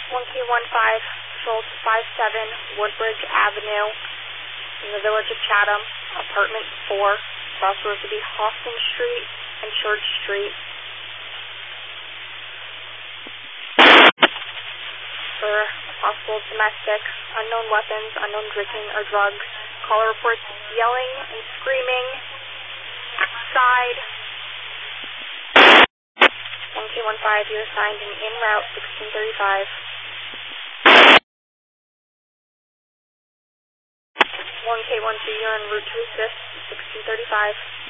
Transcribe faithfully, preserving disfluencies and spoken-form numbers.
one K one five, patrol to five seven Woodbridge Avenue in the village of Chatham, apartment four, crossroads to be Hoffman Street and Church Street. For possible domestic, unknown weapons, unknown drinking or drugs. Caller reports yelling and screaming outside. one K one five, you're assigned an en route sixteen thirty-five. one K one two, you're en route to assist sixteen thirty-five.